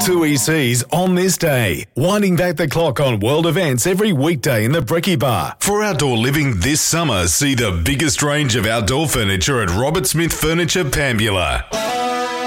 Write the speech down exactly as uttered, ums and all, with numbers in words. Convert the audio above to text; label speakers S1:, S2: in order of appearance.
S1: Two E Cs on this day, winding back the clock on world events every weekday in the Brekkie Bar. For outdoor living this summer, see the biggest range of outdoor furniture at Robert Smith Furniture Pambula.